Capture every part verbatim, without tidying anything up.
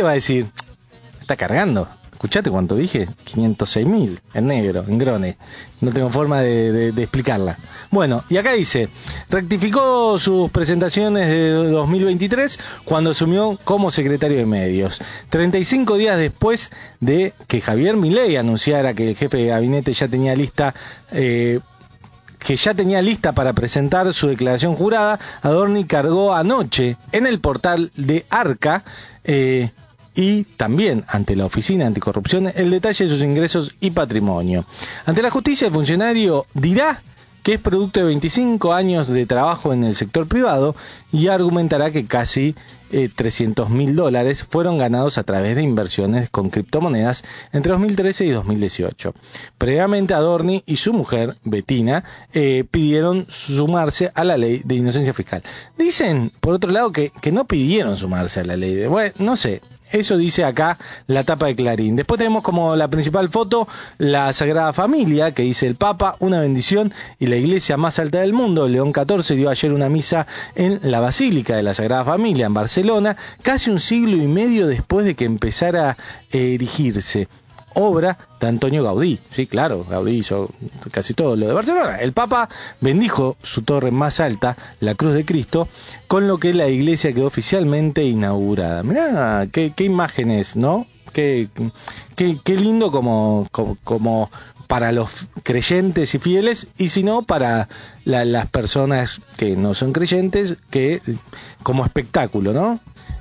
va a decir, está cargando. Escuchate cuánto dije, quinientos seis mil en negro, en grone. No tengo forma de, de, de explicarla. Bueno, y acá dice, rectificó sus presentaciones de dos mil veintitrés cuando asumió como secretario de medios. treinta y cinco días después de que Javier Milei anunciara que el jefe de gabinete ya tenía lista... Eh, que ya tenía lista para presentar su declaración jurada, Adorni cargó anoche en el portal de Arca eh, y también ante la Oficina Anticorrupción el detalle de sus ingresos y patrimonio. Ante la justicia, el funcionario dirá que es producto de veinticinco años de trabajo en el sector privado y argumentará que casi eh, trescientos mil dólares fueron ganados a través de inversiones con criptomonedas entre dos mil trece y dos mil dieciocho. Previamente, Adorni y su mujer, Bettina, eh, pidieron sumarse a la ley de inocencia fiscal. Dicen, por otro lado, que, que no pidieron sumarse a la ley de... Bueno, no sé. Eso dice acá la tapa de Clarín. Después tenemos como la principal foto la Sagrada Familia, que dice el Papa, una bendición y la iglesia más alta del mundo. León catorce dio ayer una misa en la Basílica de la Sagrada Familia en Barcelona, casi un siglo y medio después de que empezara a erigirse. Obra de Antonio Gaudí. Sí, claro, Gaudí hizo casi todo lo de Barcelona. El Papa bendijo su torre más alta, la Cruz de Cristo, con lo que la iglesia quedó oficialmente inaugurada. Mirá, qué, qué imágenes, ¿no? Qué, qué, qué lindo como, como, como para los creyentes y fieles, y si no, para la, las personas que no son creyentes, que como espectáculo, ¿no?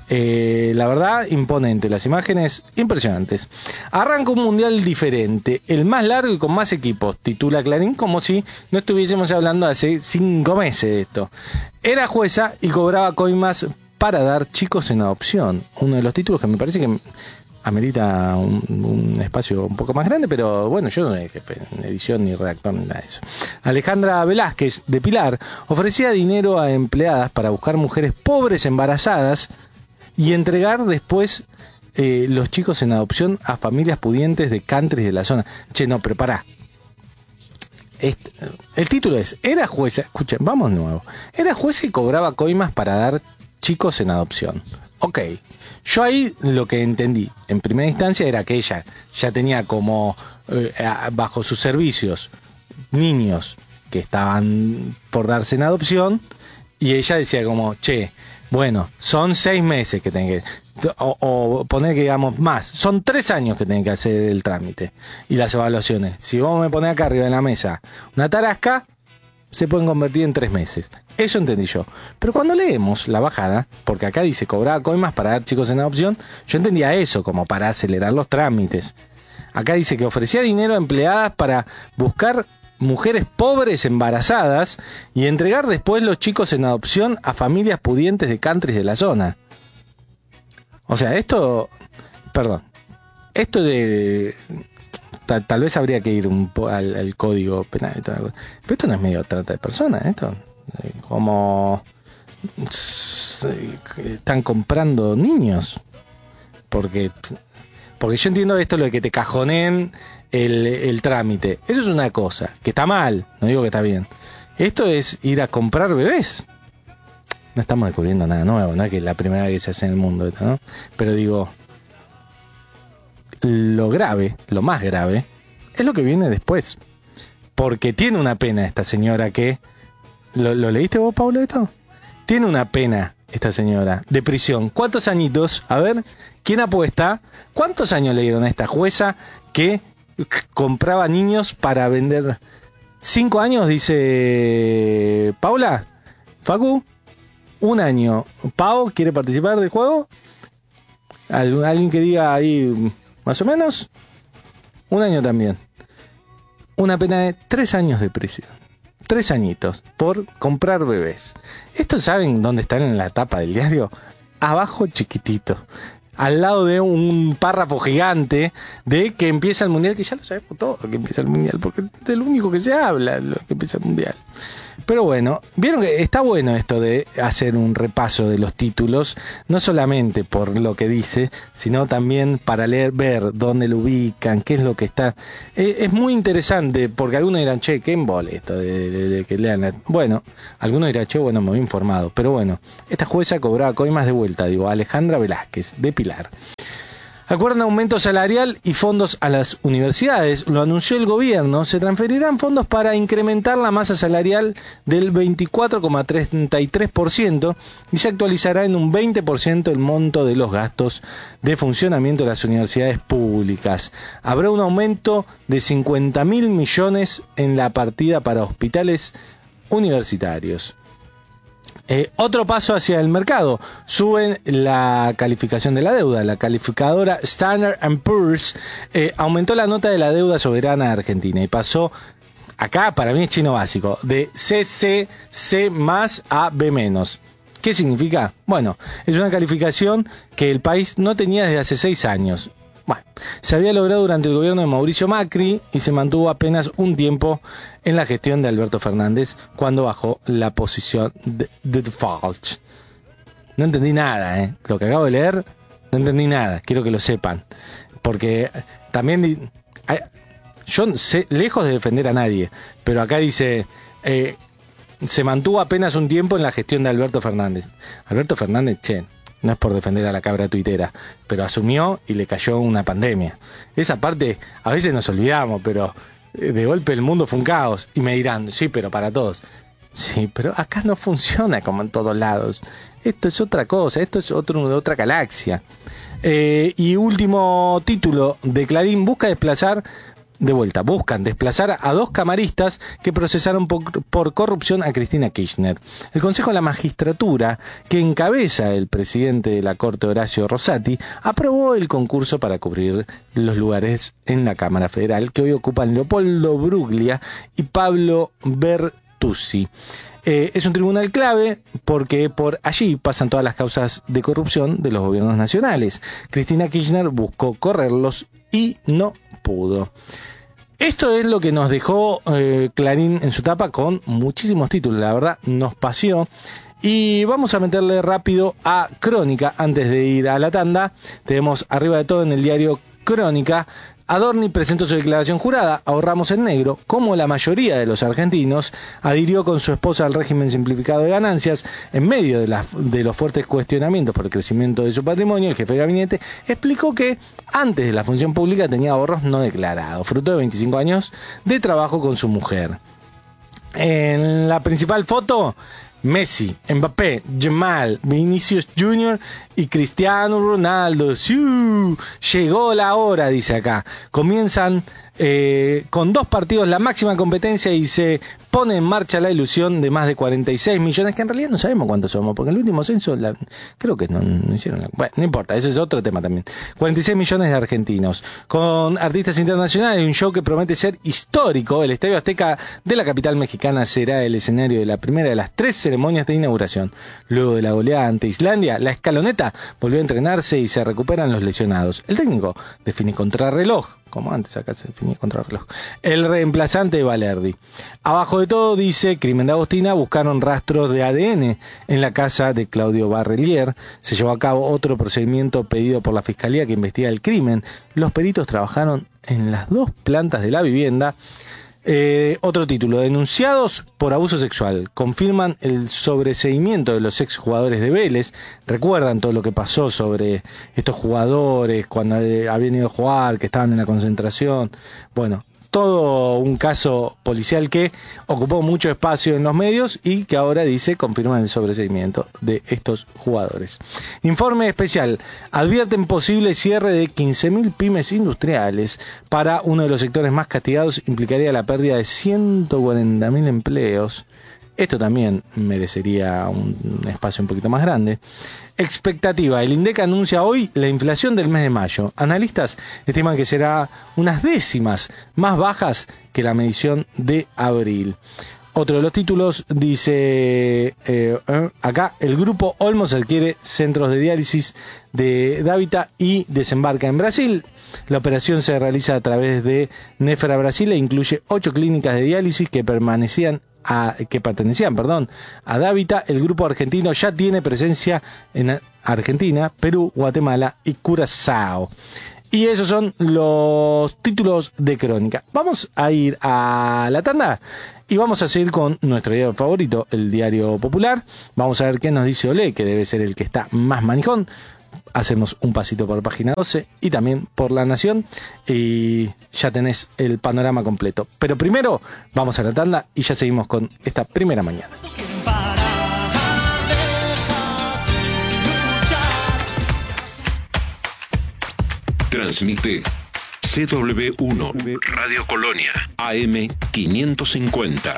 Eh, la verdad, imponente, las imágenes impresionantes. Arranca un mundial diferente, el más largo y con más equipos, titula Clarín, como si no estuviésemos hablando hace cinco meses de esto. Era jueza y cobraba coimas para dar chicos en adopción. Uno de los títulos que me parece que amerita un, un espacio un poco más grande, pero bueno, yo no soy jefe en edición ni redactor ni nada de eso. Alejandra Velázquez, de Pilar, ofrecía dinero a empleadas para buscar mujeres pobres embarazadas y entregar después eh, los chicos en adopción a familias pudientes de countries de la zona. Che, no, pero pará. Este, el título es, era jueza, escuchen, vamos nuevo. Era jueza y cobraba coimas para dar chicos en adopción. Ok, yo ahí lo que entendí en primera instancia era que ella ya tenía como eh, bajo sus servicios niños que estaban por darse en adopción y ella decía como, che, bueno, son seis meses que tienen que... O, o poner que digamos más, son tres años que tienen que hacer el trámite y las evaluaciones. Si vos me ponés acá arriba de la mesa una tarasca, se pueden convertir en tres meses. Eso entendí yo. Pero cuando leemos la bajada, porque acá dice cobraba coimas para dar chicos en adopción, yo entendía eso como para acelerar los trámites. Acá dice que ofrecía dinero a empleadas para buscar mujeres pobres embarazadas y entregar después los chicos en adopción a familias pudientes de countries de la zona. O sea, esto, perdón, esto de, tal, tal vez habría que ir un po al, al código penal y toda la cosa. Pero esto no es medio trata de personas, esto, como están comprando niños, porque, porque yo entiendo esto lo de que te cajoneen El, el trámite, eso es una cosa que está mal, no digo que está bien. Esto es ir a comprar bebés. No estamos descubriendo nada nuevo, no es que es la primera vez que se hace en el mundo esto, ¿no? Pero digo, lo grave, lo más grave, es lo que viene después. Porque tiene una pena esta señora que... ¿Lo, lo leíste vos, Pablo, esto? Tiene una pena esta señora de prisión. ¿Cuántos añitos? A ver, ¿quién apuesta? ¿Cuántos años le dieron a esta jueza que compraba niños para vender? Cinco años, dice Paula. Facu, un año. Pau, ¿quiere participar del juego? ¿Alguien que diga ahí más o menos? Un año también. Una pena de tres años de prisión. Tres añitos por comprar bebés. ¿Estos saben dónde están en la tapa del diario? Abajo chiquitito. Al lado de un párrafo gigante de que empieza el mundial, que ya lo sabemos todo que empieza el mundial, porque es de lo único que se habla, lo que empieza el mundial. Pero bueno, vieron que está bueno esto de hacer un repaso de los títulos, no solamente por lo que dice, sino también para leer, ver dónde lo ubican, qué es lo que está. Eh, es muy interesante, porque algunos dirán, che, qué embole esto de, de, de que lean. La... Bueno, algunos dirán, che, bueno, me voy informado. Pero bueno, esta jueza cobraba coimas de vuelta, digo, Alejandra Velázquez, de Pilar. Acuerdan aumento salarial y fondos a las universidades. Lo anunció el gobierno. Se transferirán fondos para incrementar la masa salarial del veinticuatro coma treinta y tres por ciento y se actualizará en un veinte por ciento el monto de los gastos de funcionamiento de las universidades públicas. Habrá un aumento de cincuenta mil millones en la partida para hospitales universitarios. Eh, otro paso hacia el mercado. Suben la calificación de la deuda. La calificadora Standard and Poor's eh, aumentó la nota de la deuda soberana de Argentina y pasó, acá para mí es chino básico, de C C C más a B menos. ¿Qué significa? Bueno, es una calificación que el país no tenía desde hace seis años. Bueno, se había logrado durante el gobierno de Mauricio Macri y se mantuvo apenas un tiempo en la gestión de Alberto Fernández cuando bajó la posición de, de default. No entendí nada, ¿eh? Lo que acabo de leer, no entendí nada, quiero que lo sepan. Porque también, yo sé, lejos de defender a nadie, pero acá dice, eh, se mantuvo apenas un tiempo en la gestión de Alberto Fernández. Alberto Fernández, che, no es por defender a la cabra tuitera, pero asumió y le cayó una pandemia. Esa parte, a veces nos olvidamos, pero de golpe el mundo fue un caos. Y me dirán, sí, pero para todos. Sí, pero acá no funciona como en todos lados. Esto es otra cosa, esto es otro, otra galaxia. Eh, y último título de Clarín, busca desplazar... De vuelta, buscan desplazar a dos camaristas que procesaron por, por corrupción a Cristina Kirchner. El Consejo de la Magistratura, que encabeza el presidente de la Corte, Horacio Rosati, aprobó el concurso para cubrir los lugares en la Cámara Federal que hoy ocupan Leopoldo Bruglia y Pablo Bertuzzi. Eh, es un tribunal clave porque por allí pasan todas las causas de corrupción de los gobiernos nacionales. Cristina Kirchner buscó correrlos y no pudo. Esto es lo que nos dejó eh, Clarín en su tapa, con muchísimos títulos, la verdad nos paseó. Y vamos a meterle rápido a Crónica antes de ir a la tanda. Tenemos arriba de todo en el diario Crónica: Adorni presentó su declaración jurada, ahorramos en negro. Como la mayoría de los argentinos, adhirió con su esposa al régimen simplificado de ganancias. En medio de, la, de los fuertes cuestionamientos por el crecimiento de su patrimonio, el jefe de gabinete explicó que antes de la función pública tenía ahorros no declarados, fruto de veinticinco años de trabajo con su mujer. En la principal foto, Messi, Mbappé, Yamal, Vinicius junior y Cristiano Ronaldo. ¡Siu! Llegó la hora, dice acá. Comienzan eh, con dos partidos la máxima competencia y se pone en marcha la ilusión de más de cuarenta y seis millones, que en realidad no sabemos cuántos somos, porque en el último censo la, creo que no, no hicieron la, bueno, no importa, ese es otro tema también. cuarenta y seis millones de argentinos, con artistas internacionales y un show que promete ser histórico. El Estadio Azteca de la capital mexicana será el escenario de la primera de las tres ceremonias de inauguración. Luego de la goleada ante Islandia, la escaloneta volvió a entrenarse y se recuperan los lesionados. El técnico define contrarreloj, como antes acá se definía contrarreloj, el reemplazante de Valerdi. Abajo de todo dice: Crimen de Agostina, buscaron rastros de A D N en la casa de Claudio Barrelier. Se llevó a cabo otro procedimiento pedido por la Fiscalía que investiga el crimen. Los peritos trabajaron en las dos plantas de la vivienda. Eh, otro título: denunciados por abuso sexual. Confirman el sobreseimiento de los exjugadores de Vélez. Recuerdan todo lo que pasó sobre estos jugadores cuando eh, habían ido a jugar, que estaban en la concentración. Bueno, todo un caso policial que ocupó mucho espacio en los medios y que ahora dice confirman el sobreseimiento de estos jugadores. Informe especial: advierten posible cierre de quince mil pymes industriales. Para uno de los sectores más castigados implicaría la pérdida de ciento cuarenta mil empleos. Esto también merecería un espacio un poquito más grande. Expectativa: el INDEC anuncia hoy la inflación del mes de mayo. Analistas estiman que será unas décimas más bajas que la medición de abril. Otro de los títulos dice eh, eh, acá: el grupo Olmos adquiere centros de diálisis de Davita y desembarca en Brasil. La operación se realiza a través de Nefra Brasil e incluye ocho clínicas de diálisis que permanecían A, que pertenecían perdón, a Davita. El grupo argentino ya tiene presencia en Argentina, Perú, Guatemala y Curazao. Y esos son los títulos de Crónica. Vamos a ir a la tanda y vamos a seguir con nuestro diario favorito, el Diario Popular. Vamos a ver qué nos dice Olé, que debe ser el que está más manijón. hacemos un pasito por Página doce y también por La Nación y ya tenés el panorama completo. Pero primero vamos a la tanda y ya seguimos con esta primera mañana. Transmite C W uno Radio Colonia A M quinientos cincuenta.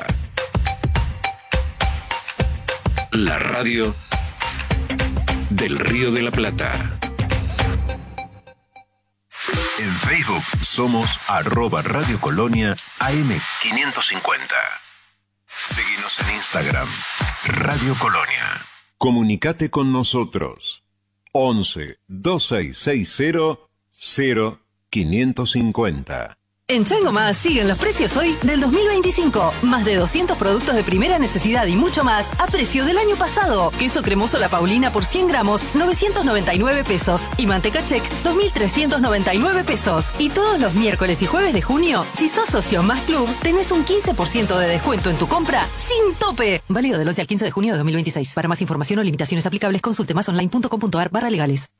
La radio del Río de la Plata. En Facebook somos arroba Radio Colonia A M quinientos cincuenta. Seguinos en Instagram, Radio Colonia. Comunicate con nosotros. once, dos seis seis cero, cero, quinientos cincuenta. En Chango Más siguen los precios hoy del dos mil veinticinco. Más de doscientos productos de primera necesidad y mucho más a precio del año pasado. Queso cremoso La Paulina por cien gramos, novecientos noventa y nueve pesos. Y manteca Check, dos mil trescientos noventa y nueve pesos. Y todos los miércoles y jueves de junio, si sos socio Más Club, tenés un quince por ciento de descuento en tu compra sin tope. Válido del once al quince de junio de dos mil veintiséis. Para más información o limitaciones aplicables, consulte masonline punto com punto a r barra legales.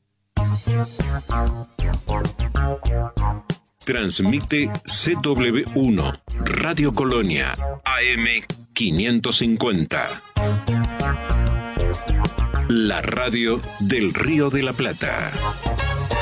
Transmite C W uno Radio Colonia A M quinientos cincuenta. La radio del Río de la Plata.